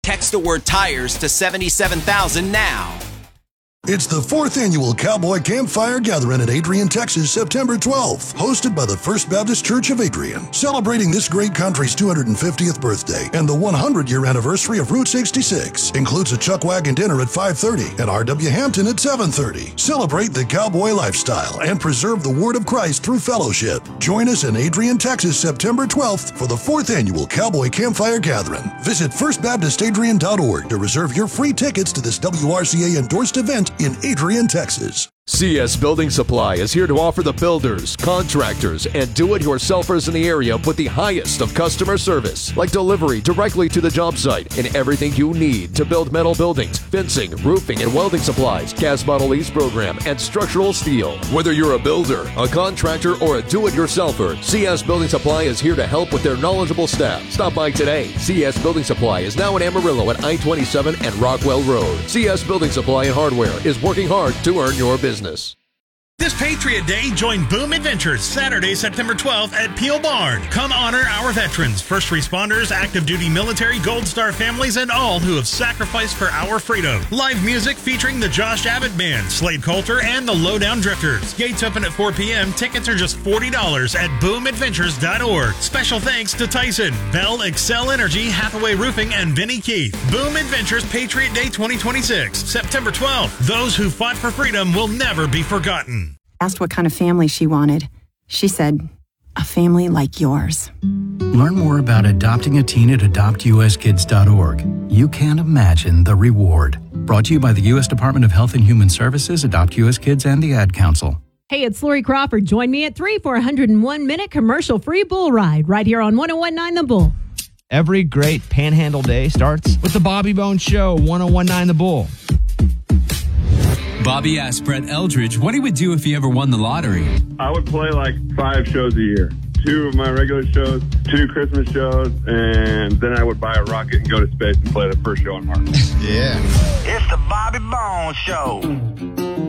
Text the word tires to 77,000 now. It's the 4th annual Cowboy Campfire Gathering at Adrian, Texas, September 12th, hosted by the First Baptist Church of Adrian, celebrating this great country's 250th birthday and the 100-year anniversary of Route 66. Includes a chuck wagon dinner at 5:30 and R.W. Hampton at 7:30. Celebrate the cowboy lifestyle and preserve the Word of Christ through fellowship. Join us in Adrian, Texas, September 12th for the 4th annual Cowboy Campfire Gathering. Visit firstbaptistadrian.org to reserve your free tickets to this WRCA-endorsed event in Adrian, Texas. CS Building Supply is here to offer the builders, contractors, and do-it-yourselfers in the area with the highest of customer service, like delivery directly to the job site and everything you need to build metal buildings, fencing, roofing, and welding supplies, gas bottle lease program, and structural steel. Whether you're a builder, a contractor, or a do-it-yourselfer, CS Building Supply is here to help with their knowledgeable staff. Stop by today. CS Building Supply is now in Amarillo at I-27 and Rockwell Road. CS Building Supply and Hardware is working hard to earn your business. This Patriot Day, join Boom Adventures Saturday, September 12th at Peel Barn. Come honor our veterans, first responders, active duty military, Gold Star families, and all who have sacrificed for our freedom. Live music featuring the Josh Abbott Band, Slade Coulter, and the Lowdown Drifters. Gates open at 4 p.m. Tickets are just $40 at boomadventures.org. Special thanks to Tyson, Bell, Excel Energy, Hathaway Roofing, and Vinny Keith. Boom Adventures Patriot Day 2026, September 12th. Those who fought for freedom will never be forgotten. Asked what kind of family she wanted. She said, a family like yours. Learn more about adopting a teen at adoptuskids.org. You can't imagine the reward. Brought to you by the U.S. Department of Health and Human Services, Adopt U.S. Kids, and the Ad Council. Hey, it's Lori Crawford. Join me at 3 for a 101-minute commercial-free bull ride right here on 101.9 The Bull. Every great Panhandle day starts with the Bobby Bones Show, 101.9 The Bull. Bobby asked Brett Eldridge what he would do if he ever won the lottery. I would play like 5 shows a year. 2 of my regular shows, 2 Christmas shows, and then I would buy a rocket and go to space and play the first show on Mars. Yeah. It's the Bobby Bones Show.